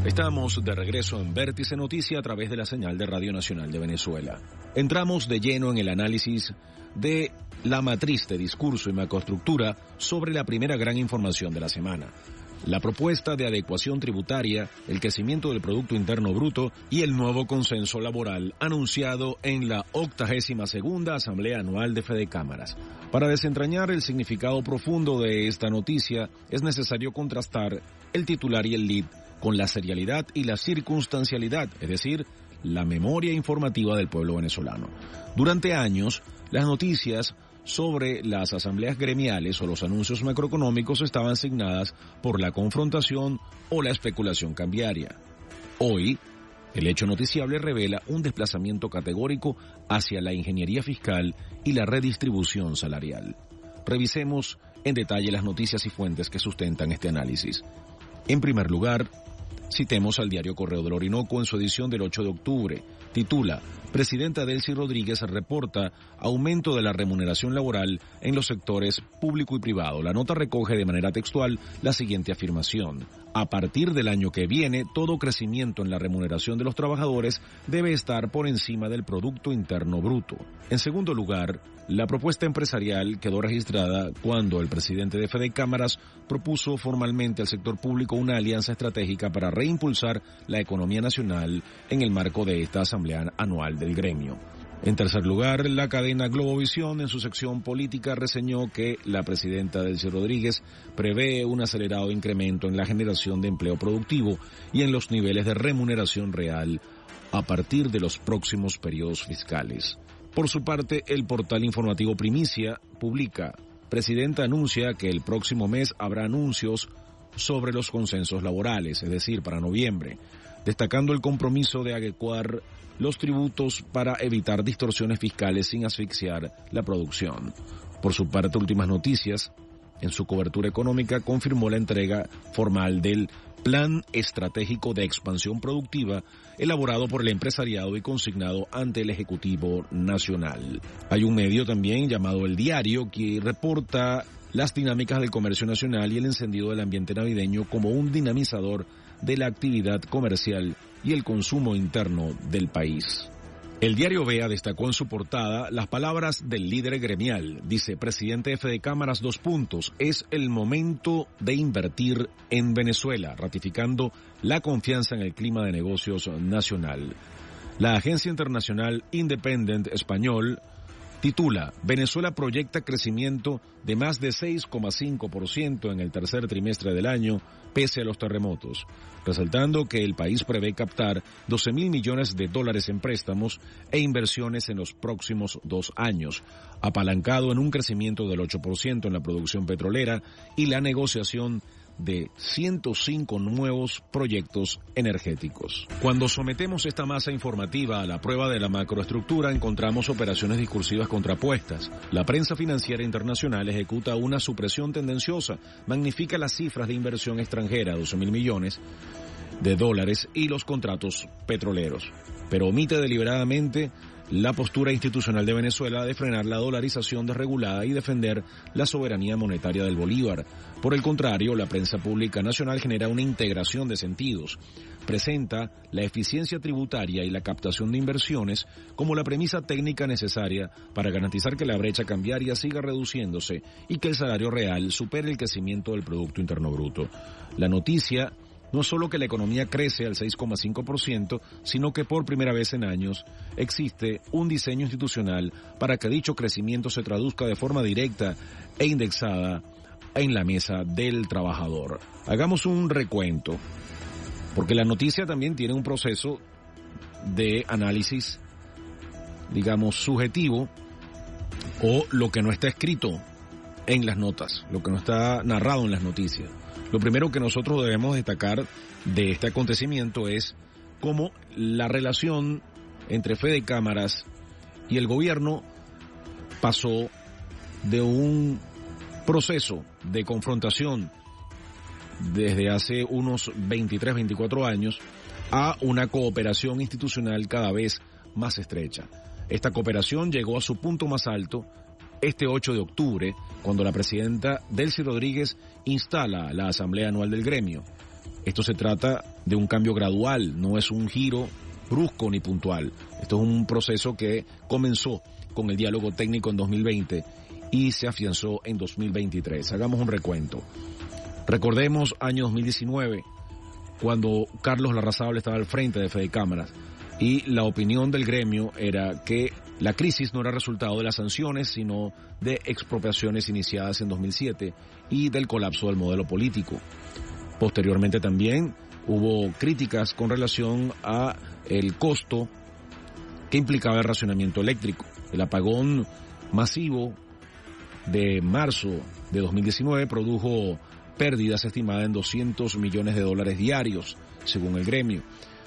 Estamos de regreso en Vértice Noticia a través de la señal de Radio Nacional de Venezuela. Entramos de lleno en el análisis de la matriz de discurso y macroestructura sobre la primera gran información de la semana. La propuesta de adecuación tributaria, el crecimiento del Producto Interno Bruto y el nuevo consenso laboral anunciado en la 82ª Asamblea Anual de Fedecámaras. Para desentrañar el significado profundo de esta noticia, es necesario contrastar el titular y el lead con la serialidad y la circunstancialidad, es decir, la memoria informativa del pueblo venezolano. Durante años, las noticias sobre las asambleas gremiales o los anuncios macroeconómicos estaban signadas por la confrontación o la especulación cambiaria. Hoy, el hecho noticiable revela un desplazamiento categórico hacia la ingeniería fiscal y la redistribución salarial. Revisemos en detalle las noticias y fuentes que sustentan este análisis. En primer lugar, citemos al diario Correo del Orinoco en su edición del 8 de octubre. Titula: Presidenta Delcy Rodríguez reporta aumento de la remuneración laboral en los sectores público y privado. La nota recoge de manera textual la siguiente afirmación: a partir del año que viene, todo crecimiento en la remuneración de los trabajadores debe estar por encima del Producto Interno Bruto. En segundo lugar, la propuesta empresarial quedó registrada cuando el presidente de Fedecámaras propuso formalmente al sector público una alianza estratégica para reimpulsar la economía nacional en el marco de esta Asamblea Anual del gremio. En tercer lugar, la cadena Globovisión en su sección política reseñó que la presidenta Delcy Rodríguez prevé un acelerado incremento en la generación de empleo productivo y en los niveles de remuneración real a partir de los próximos periodos fiscales. Por su parte, el portal informativo Primicia publica: Presidenta anuncia que el próximo mes habrá anuncios sobre los consensos laborales, es decir, para noviembre, destacando el compromiso de adecuar los tributos para evitar distorsiones fiscales sin asfixiar la producción. Por su parte, Últimas Noticias, en su cobertura económica, confirmó la entrega formal del Plan Estratégico de Expansión Productiva elaborado por el empresariado y consignado ante el Ejecutivo Nacional. Hay un medio también llamado El Diario que reporta las dinámicas del comercio nacional y el encendido del ambiente navideño como un dinamizador de la actividad comercial y el consumo interno del país. El diario Vea destacó en su portada las palabras del líder gremial. Dice: presidente de Fedecámaras, es el momento de invertir en Venezuela, ratificando la confianza en el clima de negocios nacional. La agencia internacional Independent Español titula: Venezuela proyecta crecimiento de más de 6,5% en el tercer trimestre del año, pese a los terremotos, resaltando que el país prevé captar $12.000 millones en préstamos e inversiones en los próximos 2 años, apalancado en un crecimiento del 8% en la producción petrolera y la negociación de 105 nuevos proyectos energéticos. Cuando sometemos esta masa informativa a la prueba de la macroestructura, encontramos operaciones discursivas contrapuestas. La prensa financiera internacional ejecuta una supresión tendenciosa, magnifica las cifras de inversión extranjera, $12.000 millones, y los contratos petroleros, pero omite deliberadamente la postura institucional de Venezuela de frenar la dolarización desregulada y defender la soberanía monetaria del Bolívar. Por el contrario, la prensa pública nacional genera una integración de sentidos. Presenta la eficiencia tributaria y la captación de inversiones como la premisa técnica necesaria para garantizar que la brecha cambiaria siga reduciéndose y que el salario real supere el crecimiento del Producto Interno Bruto. La noticia no solo que la economía crece al 6,5%, sino que por primera vez en años existe un diseño institucional para que dicho crecimiento se traduzca de forma directa e indexada en la mesa del trabajador. Hagamos un recuento, porque la noticia también tiene un proceso de análisis, digamos, subjetivo, o lo que no está escrito en las notas, lo que no está narrado en las noticias. Lo primero que nosotros debemos destacar de este acontecimiento es cómo la relación entre Fedecámaras y el gobierno pasó de un proceso de confrontación desde hace unos 23, 24 años a una cooperación institucional cada vez más estrecha. Esta cooperación llegó a su punto más alto este 8 de octubre, cuando la presidenta Delcy Rodríguez instala la Asamblea Anual del Gremio. Esto se trata de un cambio gradual, no es un giro brusco ni puntual. Esto es un proceso que comenzó con el diálogo técnico en 2020 y se afianzó en 2023. Hagamos un recuento. Recordemos año 2019, cuando Carlos Larrazábal estaba al frente de Fede Cámaras, y la opinión del gremio era que la crisis no era resultado de las sanciones, sino de expropiaciones iniciadas en 2007 y del colapso del modelo político. Posteriormente también hubo críticas con relación a el costo que implicaba el racionamiento eléctrico. El apagón masivo de marzo de 2019 produjo pérdidas estimadas en $200 millones diarios, según el gremio.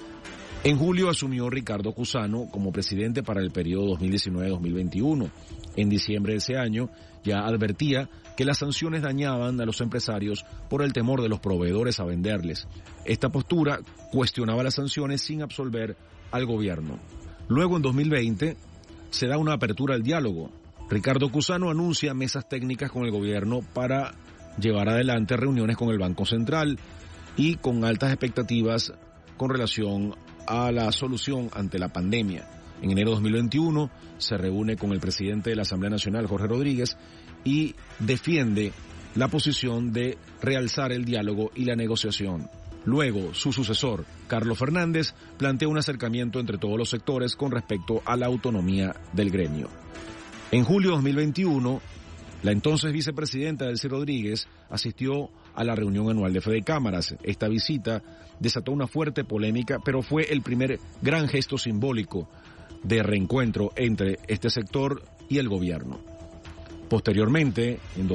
En julio asumió Ricardo Cusano como presidente para el periodo 2019-2021. En diciembre de ese año ya advertía que las sanciones dañaban a los empresarios por el temor de los proveedores a venderles. Esta postura cuestionaba las sanciones sin absolver al gobierno. Luego, en 2020, se da una apertura al diálogo. Ricardo Cusano anuncia mesas técnicas con el gobierno para llevar adelante reuniones con el Banco Central y con altas expectativas con relación a la solución ante la pandemia. En enero de 2021 se reúne con el presidente de la Asamblea Nacional, Jorge Rodríguez, y defiende la posición de realzar el diálogo y la negociación. Luego, su sucesor, Carlos Fernández, plantea un acercamiento entre todos los sectores con respecto a la autonomía del gremio. En julio de 2021, la entonces vicepresidenta Delcy Rodríguez asistió a la reunión anual de Fede Cámaras. Esta visita desató una fuerte polémica, pero fue el primer gran gesto simbólico de reencuentro entre este sector y el gobierno. Posteriormente, en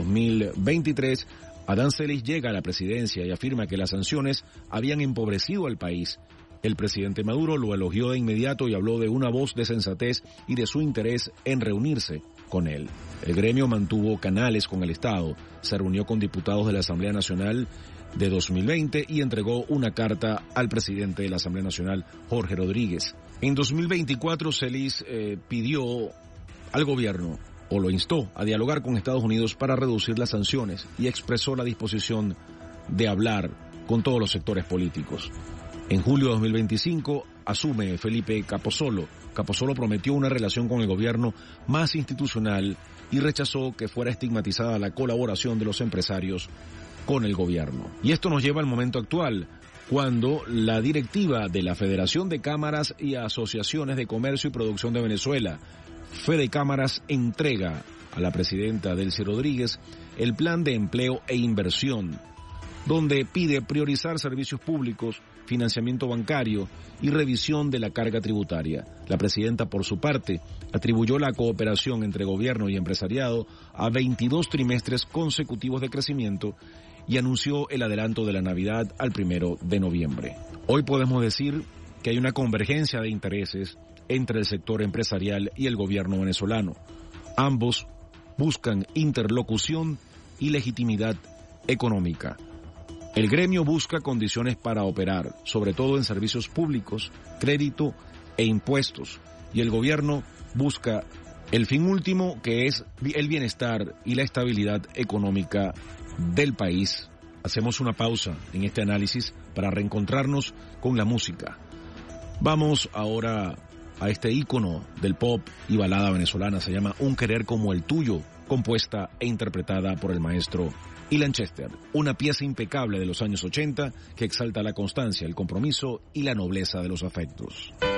2023, Adán Celis llega a la presidencia y afirma que las sanciones habían empobrecido al país. El presidente Maduro lo elogió de inmediato y habló de una voz de sensatez y de su interés en reunirse con él. El gremio mantuvo canales con el Estado, se reunió con diputados de la Asamblea Nacional de 2020 y entregó una carta al presidente de la Asamblea Nacional, Jorge Rodríguez. En 2024, Celis pidió al gobierno, o lo instó, a dialogar con Estados Unidos para reducir las sanciones y expresó la disposición de hablar con todos los sectores políticos. En julio de 2025 asume Felipe Capozolo. Capozolo prometió una relación con el gobierno más institucional y rechazó que fuera estigmatizada la colaboración de los empresarios con el gobierno. Y esto nos lleva al momento actual, cuando la directiva de la Federación de Cámaras y Asociaciones de Comercio y Producción de Venezuela, Fede Cámaras, entrega a la presidenta Delcy Rodríguez el plan de empleo e inversión, donde pide priorizar servicios públicos, financiamiento bancario y revisión de la carga tributaria. La presidenta, por su parte, atribuyó la cooperación entre gobierno y empresariado a 22 trimestres consecutivos de crecimiento y anunció el adelanto de la Navidad al 1 de noviembre. Hoy podemos decir que hay una convergencia de intereses entre el sector empresarial y el gobierno venezolano. Ambos buscan interlocución y legitimidad económica. El gremio busca condiciones para operar, sobre todo en servicios públicos, crédito e impuestos, y el gobierno busca el fin último, que es el bienestar y la estabilidad económica del país. Hacemos una pausa en este análisis para reencontrarnos con la música. Vamos ahora a este ícono del pop y balada venezolana, se llama Un Querer Como el Tuyo, compuesta e interpretada por el maestro Ilan Chester, una pieza impecable de los años 80 que exalta la constancia, el compromiso y la nobleza de los afectos.